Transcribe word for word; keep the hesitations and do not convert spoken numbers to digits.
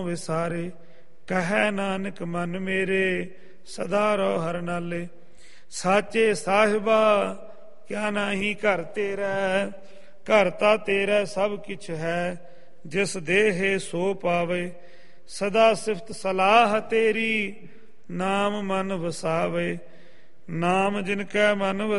ਵਿਸਾਰੇ। ਕਹੈ ਨਾਨਕ ਮਨ ਮੇਰੇ ਸਦਾ ਰਹੁ ਹਰਿ ਨਾਲੇ। ਸਾਚੇ ਸਾਹਿਬਾ ਕਿਆ ਨਾਹੀ ਘਰ ਤੇਰਾ, ਘਰ ਤਾਂ ਤੇਰਾ ਸਭ ਕਿਛ ਹੈ। ਜਿਸ ਦੇਹੇ ਸੋ ਪਾਵੇ, ਸਦਾ ਸਿਫਤ ਸਲਾਹ ਤੇਰੀ। ਨਾਮ ਮਨ ਵਸਾਵੇ, ਨਾਮ ਜਿਨ ਕੈ ਮਨ